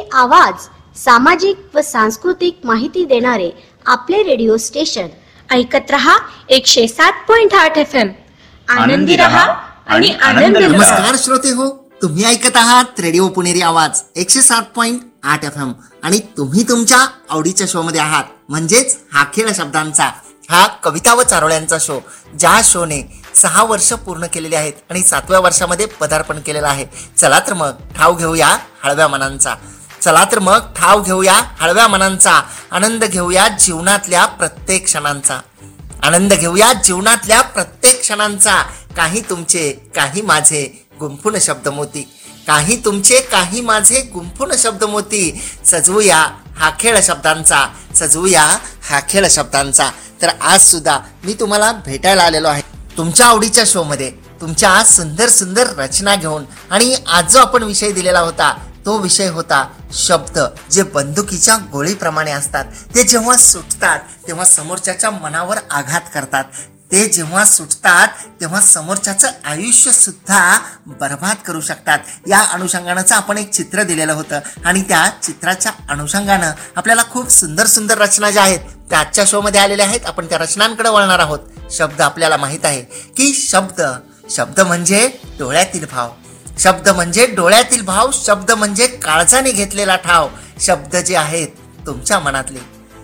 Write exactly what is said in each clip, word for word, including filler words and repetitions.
आवाज, सामाजिक व सांस्कृतिक माहिती देणारे आपले रेडिओ स्टेशन. ऐकत रहा एकशे सात पॉइंट आठ एफ एम. आनंदी रहा आणि आनंद लुटा. नमस्कार श्रोते हो, तुम्ही ऐकत आहात रेडिओ पुणेरी आवाज एकशे सात पॉइंट आठ एफ एम आणि तुम्ही तुमच्या आवडीच्या शो मध्ये आहात, म्हणजेच हा खेळ शब्दांचा, हा कविता व चारोळ्यांचा शो, ज्या शोने सहा वर्ष पूर्ण केलेली आहेत आणि सातव्या वर्षामध्ये पदार्पण केलेलं आहे. चला तर मग ठाव घेऊया हळव्या मनांचा. चला तर मग ठाव घेऊया हळव्या मनांचा. आनंद घेऊया जीवनातल्या प्रत्येक क्षणांचा. आनंद घेऊया जीवनातल्या प्रत्येक क्षणांचा. काही तुमचे काही माझे गुंफून शब्दमोती. काही तुमचे काही माझे गुंफून शब्दमोती. सजवूया हा खेळ शब्दांचा. सजवूया हा खेळ शब्दांचा. तर आज सुद्धा मी तुम्हाला भेटायला आलेलो आहे तुमच्या आवडीच्या शो मध्ये, तुमच्या सुंदर सुंदर रचना घेऊन. आणि आज जो आपण विषय दिलेला होता तो विषय होता शब्द, जे बंदुकीच्या गोळीप्रमाणे असतात. ते जेव्हा सुटतात तेव्हा समोरच्याच्या मनावर आघात करतात. ते जेव्हा सुटतात तेव्हा समोरच्याचं आयुष्य सुद्धा बर्बाद करू शकतात. या अनुषंगानं आपण एक चित्र दिलेलं होतं आणि त्या चित्राच्या अनुषंगानं आपल्याला खूप सुंदर सुंदर रचना ज्या आहेत त्या आजच्या शो मध्ये आलेल्या आहेत. आपण त्या रचनांकडे वळणार आहोत. शब्द, आपल्याला माहित आहे की शब्द शब्द म्हणजे डोळ्यातील भाव. शब्द म्हणजे डोळ्यातील भाव. शब्द म्हणजे काळजाने घेतलेला ठाव. शब्द जे आहेत तुमच्या मनातले.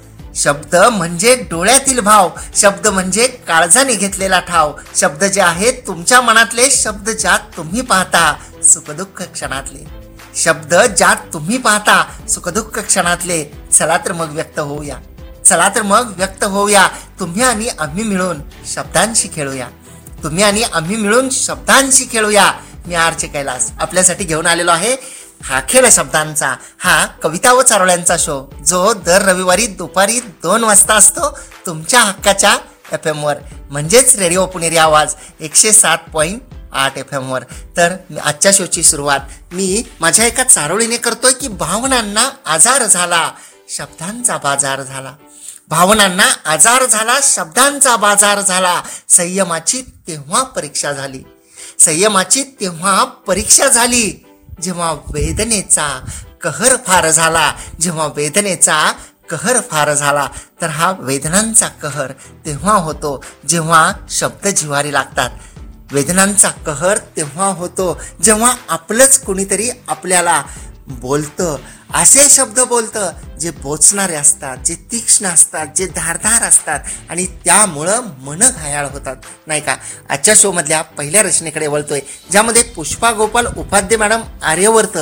शब्द म्हणजे डोळ्यातील भाव. शब्द म्हणजे काळजाने घेतलेला ठाव. शब्द जे आहेत तुमच्या मनातले. शब्द ज्यात तुम्ही पाहता सुखदुःख क्षणातले. शब्द ज्यात तुम्ही पाहता सुखदुःख क्षणातले. चला तर मग व्यक्त होऊया. चला तर मग व्यक्त होऊया. तुम्ही आणि आम्ही मिळून शब्दांशी खेळूया. तुम्ही आणि आम्ही मिळून शब्दांशी खेळूया. मी आरचे कैलास आपल्यासाठी घेऊन आलेलो आहे हा खेळ शब्दांचा, हा कविता व चारोळ्यांचा शो, जो दर रविवारी दुपारी दोन वाजता असतो तुमच्या हक्काच्या एफ एम वर, म्हणजेच रेडिओ पुणेरी आवाज एकशे सात पॉईंट आठ एफ एम वर. तर आजच्या शोची सुरुवात मी माझ्या एका चारोळीने करतोय की भावनांना आजार झाला, शब्दांचा बाजार झाला. भावनांना आजार झाला, शब्दांचा बाजार झाला. संयमाची तेव्हा परीक्षा झाली. संयमाची तेव्हा परीक्षा झाली जेव्हा वेदनेचा कहर फार झाला. जेव्हा वेदनेचा कहर फार झाला. तर हा वेदनांचा कहर तेव्हा होतो जेव्हा शब्द जिव्हारी लागतात. वेदनांचा कहर तेव्हा होतो जेव्हा आपलंच कुणीतरी आपल्याला बोलतं, असे शब्द बोलतं जे बोचणारे असतात, जे तीक्ष्ण असतात, जे धारदार असतात आणि त्यामुळं मन घायाळ होतात, नाही का. आजच्या शो मधल्या पहिल्या रचनेकडे वळतोय, ज्यामध्ये पुष्पा गोपाल उपाध्ये मॅडम आर्यवर्त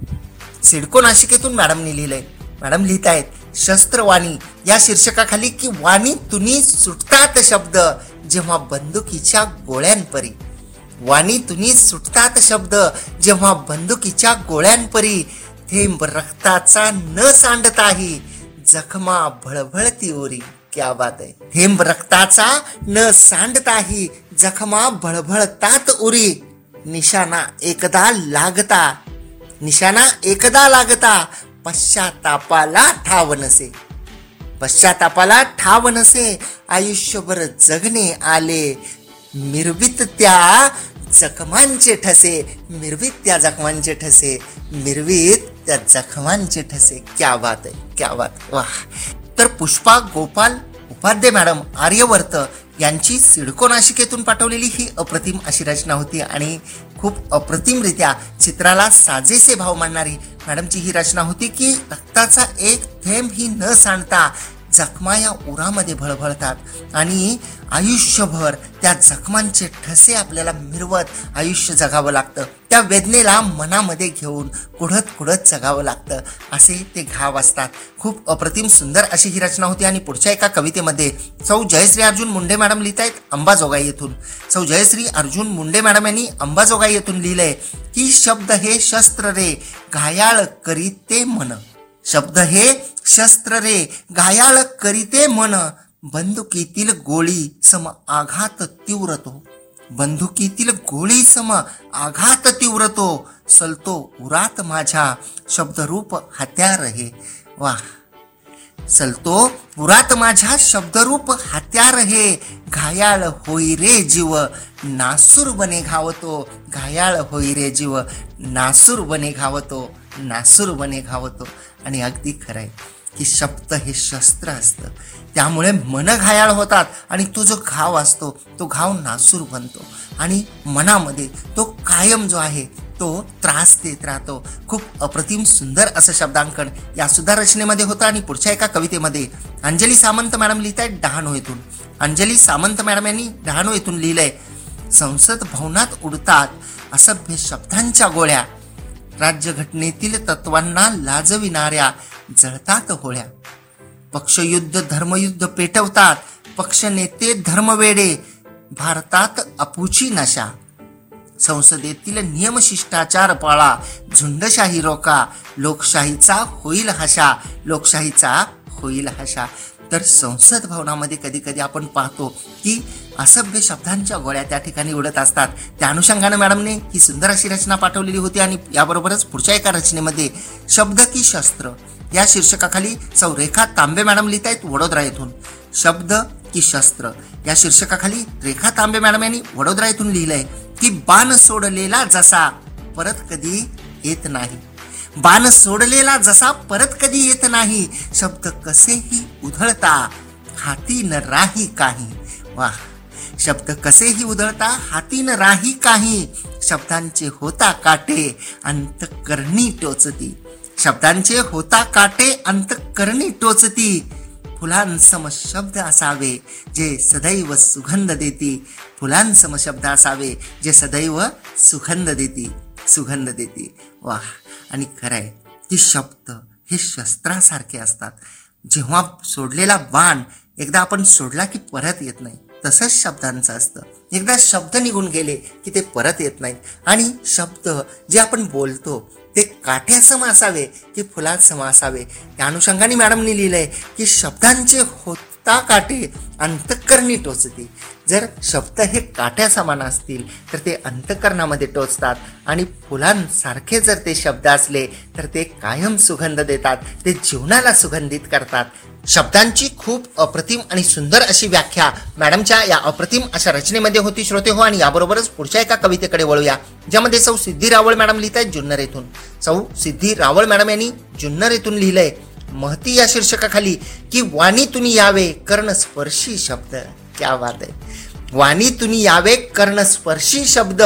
सिडको नाशिकेतून मॅडमनी लिहिलंय. मॅडम लिहित आहेत शस्त्रवाणी या शीर्षकाखाली की वाणी तुनी सुटतात शब्द जेव्हा बंदुकीच्या गोळ्यांपरी. वाणी तुनी सुटतात शब्द जेव्हा बंदुकीच्या गोळ्यांपरी. थेंब रक्ताचा न सांडताही जखमा भळभळती उरी. क्या बात आहे. थेंब रक्ताचा न सांडताही जखमा भळभळतात उरी. निशाणा एकदा लागता, निशाणा एकदा लागता पश्चातापाला ठाव नसे. पश्चातापाला ठाव नसे. आयुष्यभर जगणे आले मिरवित त्या जखमांचे ठसे. मिरवीत त्या जखमांचे ठसे. मिरवीत त्या जखमांचे ठसे. क्या बात आहे, क्या बात. वाह. तर पुष्पा गोपाल उपाध्ये मॅडम आर्यवर्त यांची सिडको नाशिकेतून पाठवलेली ही अप्रतिम अशी रचना होती आणि खूप अप्रतिमरित्या चित्राला साजेसे भाव मांडणारी मॅडमची ही रचना होती की रक्ताचा एक थेंब ही न सांडता जखमा या उरामध्ये भळभळतात आणि आयुष्यभर त्या जखमांचे ठसे आपल्याला मिरवत आयुष्य जगावं लागतं. त्या वेदनेला मनामध्ये घेऊन कुढत कुढत जगावं लागतं, असे ते घाव असतात. खूप अप्रतिम सुंदर अशी ही रचना होती. आणि पुढच्या एका कवितेमध्ये सौ जयश्री अर्जुन मुंडे मॅडम लिहित आहेत अंबाजोगाई येथून. सौ जयश्री अर्जुन मुंडे मॅडम यांनी अंबाजोगाई येथून लिहिलंय की शब्द हे शस्त्र रे घायाळ करीते मन. शब्द हे शस्त्र रे घायाळ करीते मन. बंदुकीतील गोळी सम आघात तीव्रतो. बंदुकीतील गोळी सम आघात तीव्रतो. सलतो उरात माझ्या शब्दरूप हत्यार हे. वाह. सलतो उरात माझ्या शब्दरूप हत्यार हे. घायाळ होई रे जीव नासूर बने घावतो. घायाळ होई रे जीव नासूर बने घावतो. नासूर बने घावतो. आणि अगदी खरं आहे की शब्द हे शस्त्र असतं, त्यामुळे मन घायाळ होतात आणि तो जो घाव असतो तो घाव नासूर बनतो आणि मनामध्ये तो कायम जो आहे तो त्रास देत राहतो. खूप अप्रतिम सुंदर असं शब्दांकन या सुद्धा रचनेमध्ये होतं. आणि पुढच्या एका कवितेमध्ये अंजली सामंत मॅडम लिहित आहेत डहाणू येथून. अंजली सामंत मॅडम यांनी डहाणू येथून लिहिलंय, संसद भवनात उडतात असभ्य शब्दांच्या गोळ्या, राज्यघटनेतील तत्वांना लाजविणाऱ्या जळतात होळ्या, पक्षयुद्ध धर्मयुद्ध पेटवतात पक्षनेते धर्मवेडे, भारतात अपुची नशा, संसदेतील नियमशिष्टाचार पाळा, झुंडशाही रोका, लोकशाहीचा होईल हशा, लोकशाहीचा होईल हशा. तर संसद भवनामध्ये कधी कधी आपण पाहतो की असभ्य शब्दांच्या गोळ्या त्या ठिकाणी उडत असतात. त्या अनुषंगानं मॅडमने ही सुंदर अशी रचना पाठवलेली होती. आणि याबरोबरच पुढच्या एका रचनेमध्ये शब्द की शस्त्र या शीर्षकाखाली सौ रेखा तांबे मॅडम लिहित आहेत वडोदरा येथून. शब्द की शस्त्र या शीर्षकाखाली रेखा तांबे मॅडम यांनी वडोदरा येथून लिहिलंय की बाण सोडलेला जसा परत कधी येत नाही, बाण सोडलेला जसा परत कधी येत नाही, शब्द कसेही उधळता हाती न राही काही. वाह, शब्द कसेही उधळता हाती न राही काही, शब्दांचे होता काटे अंतःकरणी टोचती, शब्दांचे होता काटे अंतःकरणी टोचती, फुलांसम शब्द असावे जे सदैव सुगंध देती, फुलांसम शब्द असावे जे सदैव सुगंध देती, सुगंध देती. वाह, आणि खरंय की शब्द हे शस्त्रासारखे असतात. जेव्हा सोडलेला बाण एकदा आपण सोडला की परत येत नाही, तसंच शब्दांचं असतं. एकदा शब्द निघून गेले की ते परत येत नाहीत. आणि शब्द जे आपण बोलतो ते काठ्यासम असावे की फुलासम असावे. त्या अनुषंगाने मॅडमनी लिहिलंय की शब्दांचे होता काटे अंतःकरणी टोचते. जर शब्द हे काट्या समान असतील तर ते अंतःकरणामध्ये टोचतात आणि फुलांसारखे जर ते शब्द असले तर ते कायम सुगंध देतात, ते जीवनाला सुगंधित करतात. शब्दांची खूप अप्रतिम आणि सुंदर अशी व्याख्या मॅडमच्या या अप्रतिम अशा रचनेमध्ये होती श्रोते हो. आणि याबरोबरच पुढच्या एका कवितेकडे वळूया, ज्यामध्ये सौ सिद्धी रावळ मॅडम लिहित आहेत जुन्नर येथून. सौ सिद्धी रावळ मॅडम यांनी जुन्नर येथून लिहिलंय महती या शीर्षकाखाली की वाणीतून यावे कर्णस्पर्शी शब्द. क्या बात आहे, वाणीतून यावे कर्णस्पर्शी शब्द,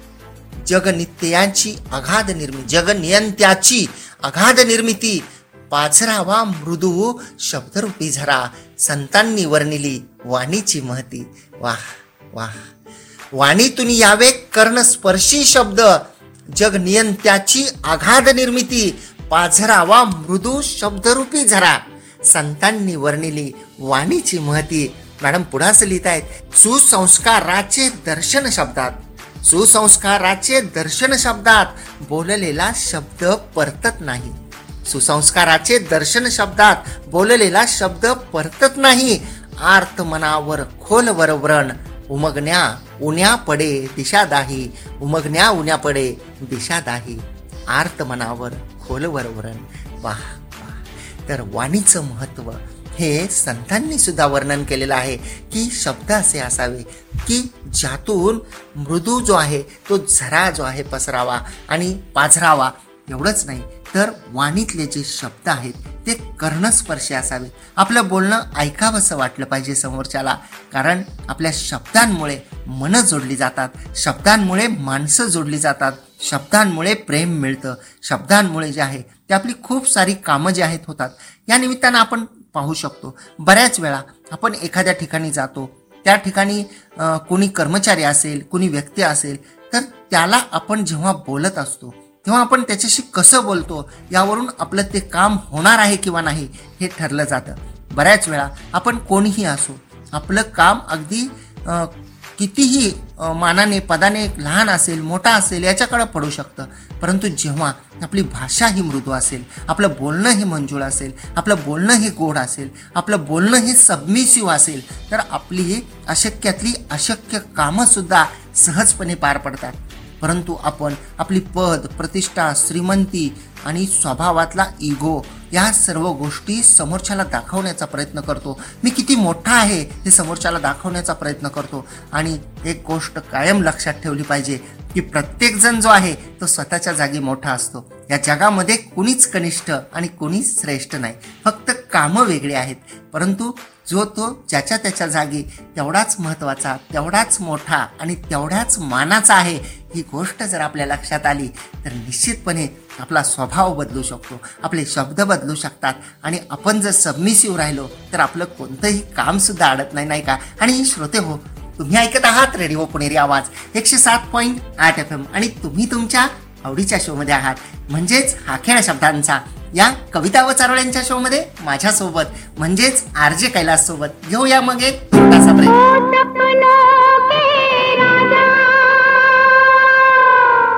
जगनित्याची अगाध निर्मिती, जगनियंत्याची अगाध निर्मिती, पाझरावा मृदू शब्दरूपी झरा, संतांनी वर्णिली वाणीची महती. वाह वाह, वाणीतून यावे कर्णस्पर्शी शब्द, जगनियंत्याची अगाध निर्मिती, पाझरावा मृदू शब्दरूपी झरा, संतांनी वर्णिली वाणीची महती. मॅडम पुढाच लिहित आहेत सुसंस्काराचे दर्शन शब्दात, सुसंस्काराचे दर्शन शब्दात, बोललेला शब्द परतत नाही, सुसंस्काराचे दर्शन शब्दात, बोललेला शब्द परतत नाही, आर्त मनावर खोलवर व्रण, उमगण्या उन्या पडे दिशा दाही, उमगण्या उन्या पडे दिशा दाही, आर्त मनावर खोलवर व्रण. वाह वाह, तर वाणीचं महत्व हे संतांनी सुद्धा वर्णन केलेलं आहे की शब्द असे असावे की ज्यातून मृदू जो आहे तो झरा जो आहे पसरावा आणि पाझरावा. एवढंच नाही तर वाणीतले जे शब्द आहेत ते कर्णस्पर्शी असावे. आपलं बोलणं ऐकावंसं वाटलं पाहिजे समोरच्याला, कारण आपल्या शब्दांमुळे मनं जोडली जातात, शब्दांमुळे माणसं जोडली जातात, शब्दांमुळे प्रेम मिळतं, शब्दांमुळे जे आहे ते आपली खूप सारी कामं जे आहेत होतात. या निमित्तानं आपण पाहू शकतो बऱ्याच वेळा आपण एखाद्या ठिकाणी जातो, त्या ठिकाणी कोणी कर्मचारी असेल, कोणी व्यक्ती असेल, तर त्याला आपण जेव्हा बोलत असतो तेव्हा आपण त्याच्याशी कसं बोलतो यावरून आपलं ते काम होणार आहे किंवा नाही हे ठरलं जातं. बऱ्याच वेळा आपण कोणीही असो, आपलं काम अगदी कितीही मानाने पदाने लहान असेल मोठा असेल याच्याकडे पडू शकतं, परंतु जेव्हा आपली भाषा ही मृदू असेल, आपलं बोलणं हे मंजूळ असेल, आपलं बोलणं हे गोड असेल, आपलं बोलणं हे सबमिसिव्ह असेल, तर आपली अशक्यातली अशक्य कामंसुद्धा सहजपणे पार पडतात. परंतु आपण आपली पद प्रतिष्ठा श्रीमंती आणि स्वभावातला इगो या सर्व गोष्टी समोरच्याला दाखवण्याचा प्रयत्न करतो. मी किती मोठा आहे हे समोरच्याला दाखवण्याचा प्रयत्न करतो. आणि एक गोष्ट कायम लक्षात ठेवली पाहिजे की प्रत्येक जण जो आहे तो स्वतःच्या जागी मोठा असतो. या जगामध्ये कुणीच कनिष्ठ आणि कुणीच श्रेष्ठ नाही, फक्त कामं वेगळी आहेत. परंतु जो तो ज्याच्या त्याच्या जागी तेवढाच महत्त्वाचा, तेवढाच मोठा आणि तेवढ्याच मानाचा आहे. ही गोष्ट जर आपल्या लक्षात आली तर निश्चितपणे आपला स्वभाव बदलू शकतो, आपले शब्द बदलू शकतात. आणि आपण जर सबमिसिव्ह राहिलो तर आपलं कोणतंही कामसुद्धा अडत नाही, नाही का? आणि श्रोते हो, तुम्ही ऐकत आहात रेडिओ पुणेरी आवाज एकशे सात पॉईंट आठ एफ एम आणि तुम्ही तुमच्या आवडीच्या शोमध्ये आहात, म्हणजेच हा खेळ शब्दांचा. या कविता व चारोळ्यांच्या शोमध्ये माझ्यासोबत म्हणजेच आर जे कैलास सोबत घेऊया मग एक छोटासा ब्रेक.